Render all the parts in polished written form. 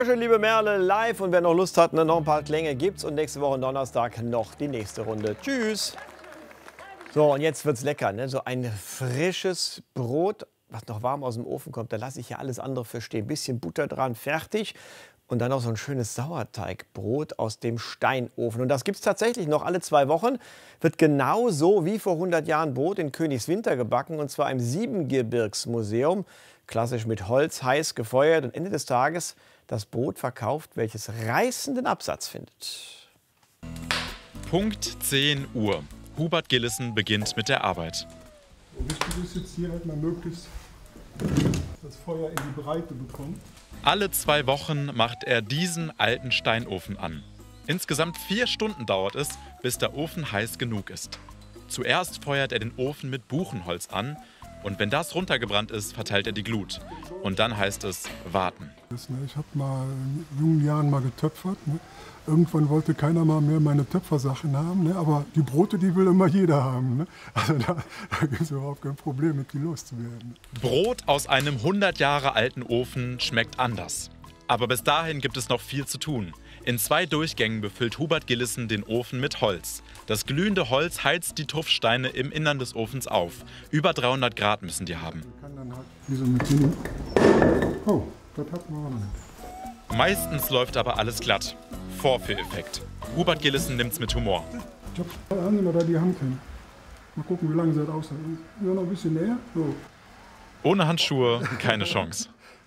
Schön, liebe Merle, live, und wer noch Lust hat, noch ein paar Klänge gibt's, und nächste Woche Donnerstag noch die nächste Runde. Tschüss. So, und jetzt wird's lecker, ne? So ein frisches Brot, was noch warm aus dem Ofen kommt. Da lasse ich ja alles andere für stehen. Bisschen Butter dran, fertig. Und dann noch so ein schönes Sauerteigbrot aus dem Steinofen. Und das gibt's tatsächlich noch alle 2 Wochen. Wird genauso wie vor 100 Jahren Brot in Königswinter gebacken, und zwar im Siebengebirgsmuseum. Klassisch mit Holz, heiß gefeuert, und Ende des Tages das Brot verkauft, welches reißenden Absatz findet. Punkt 10 Uhr. Hubert Gillissen beginnt mit der Arbeit. Wichtig ist jetzt hier halt mal möglichst das Feuer in die Breite bekommen. Alle 2 Wochen macht er diesen alten Steinofen an. Insgesamt 4 Stunden dauert es, bis der Ofen heiß genug ist. Zuerst feuert er den Ofen mit Buchenholz an, und wenn das runtergebrannt ist, verteilt er die Glut. Und dann heißt es warten. Ich habe mal in jungen Jahren mal getöpfert. Ne? Irgendwann wollte keiner mal mehr meine Töpfersachen haben, ne? Aber die Brote, die will immer jeder haben. Ne? Also da gibt es überhaupt kein Problem, mit die loszuwerden. Brot aus einem 100 Jahre alten Ofen schmeckt anders. Aber bis dahin gibt es noch viel zu tun. In 2 Durchgängen befüllt Hubert Gillissen den Ofen mit Holz. Das glühende Holz heizt die Tuffsteine im Innern des Ofens auf. Über 300 Grad müssen die haben. Man kann dann halt wie so mit hin. Oh, das hat man auch nicht. Meistens läuft aber alles glatt. Vorführeffekt. Hubert Gillissen nimmt's mit Humor. Ich habe 2 Hand oder die Hand hin. Mal gucken, wie lange das aussieht. Ja, noch ein bisschen näher. So. Ohne Handschuhe keine Chance.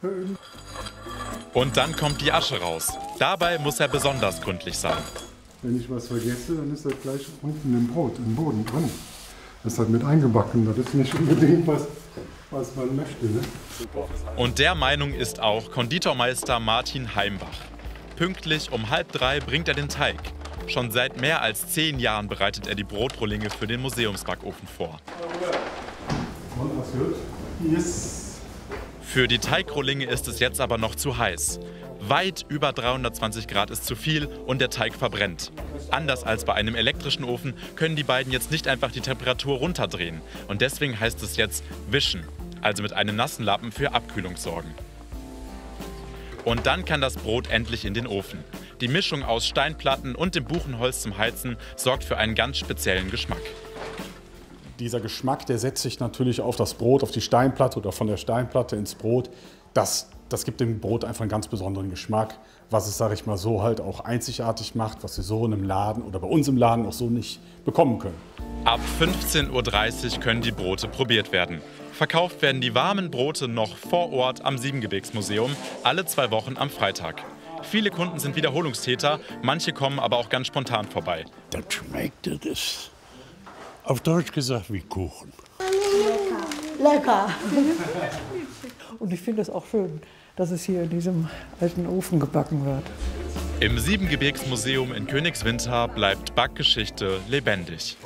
Und dann kommt die Asche raus. Dabei muss er besonders gründlich sein. Wenn ich was vergesse, dann ist das gleich unten im Brot, im Boden drin. Das ist halt mit eingebacken. Das ist nicht unbedingt was man möchte. Ne? Und der Meinung ist auch Konditormeister Martin Heimbach. Pünktlich um 2:30 bringt er den Teig. Schon seit mehr als 10 Jahren bereitet er die Brotrohlinge für den Museumsbackofen vor. Und was wird? Yes. Für die Teigrohlinge ist es jetzt aber noch zu heiß. Weit über 320 Grad ist zu viel und der Teig verbrennt. Anders als bei einem elektrischen Ofen können die beiden jetzt nicht einfach die Temperatur runterdrehen. Und deswegen heißt es jetzt wischen, also mit einem nassen Lappen für Abkühlung sorgen. Und dann kann das Brot endlich in den Ofen. Die Mischung aus Steinplatten und dem Buchenholz zum Heizen sorgt für einen ganz speziellen Geschmack. Dieser Geschmack, der setzt sich natürlich auf das Brot, auf die Steinplatte oder von der Steinplatte ins Brot. Das gibt dem Brot einfach einen ganz besonderen Geschmack, was es, sage ich mal, so halt auch einzigartig macht, was wir so in einem Laden oder bei uns im Laden auch so nicht bekommen können. Ab 15:30 Uhr können die Brote probiert werden. Verkauft werden die warmen Brote noch vor Ort am Siebengebirgsmuseum, alle 2 Wochen am Freitag. Viele Kunden sind Wiederholungstäter, manche kommen aber auch ganz spontan vorbei. Das schmeckte das, auf Deutsch gesagt, wie Kuchen. Lecker. Und ich finde es auch schön, dass es hier in diesem alten Ofen gebacken wird. Im Siebengebirgsmuseum in Königswinter bleibt Backgeschichte lebendig.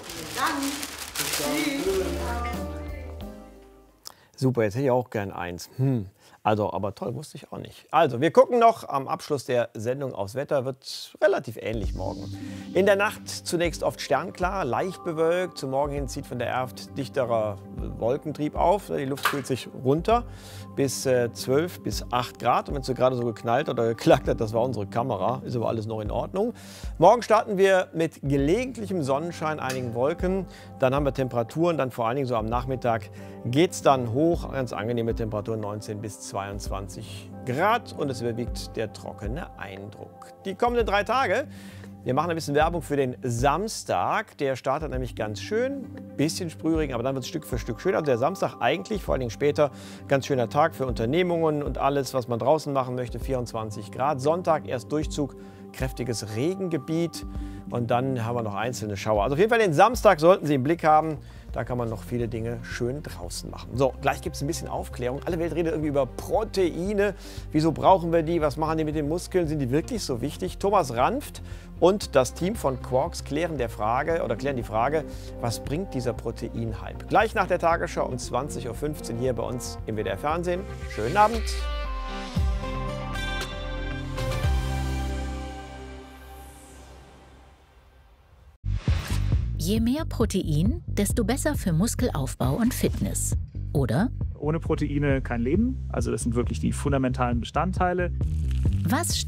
Super, jetzt hätte ich auch gern eins. Also, aber toll, wusste ich auch nicht. Also, wir gucken noch am Abschluss der Sendung aufs Wetter. Wird relativ ähnlich morgen. In der Nacht zunächst oft sternklar, leicht bewölkt. Zum Morgen hin zieht von der Erft dichterer Wolkentrieb auf. Die Luft kühlt sich runter bis 12 bis 8 Grad. Und wenn es so gerade so geknallt oder geklackt hat, das war unsere Kamera. Ist aber alles noch in Ordnung. Morgen starten wir mit gelegentlichem Sonnenschein, einigen Wolken. Dann haben wir Temperaturen. Dann vor allen Dingen so am Nachmittag geht es dann hoch. Ganz angenehme Temperaturen, 19 bis 22 Grad. Und es überwiegt der trockene Eindruck. Die kommenden 3 Tage. Wir machen ein bisschen Werbung für den Samstag. Der startet nämlich ganz schön, bisschen Sprühregen, aber dann wird es Stück für Stück schöner. Also der Samstag eigentlich, vor allen Dingen später, ganz schöner Tag für Unternehmungen und alles, was man draußen machen möchte, 24 Grad. Sonntag erst Durchzug, kräftiges Regengebiet, und dann haben wir noch einzelne Schauer. Also auf jeden Fall den Samstag sollten Sie im Blick haben. Da kann man noch viele Dinge schön draußen machen. So, gleich gibt es ein bisschen Aufklärung. Alle Welt redet irgendwie über Proteine. Wieso brauchen wir die? Was machen die mit den Muskeln? Sind die wirklich so wichtig? Thomas Ranft und das Team von Quarks klären die Frage, was bringt dieser Proteinhype? Gleich nach der Tagesschau um 20:15 Uhr hier bei uns im WDR Fernsehen. Schönen Abend. Je mehr Protein, desto besser für Muskelaufbau und Fitness. Oder? Ohne Proteine kein Leben. Also das sind wirklich die fundamentalen Bestandteile. Was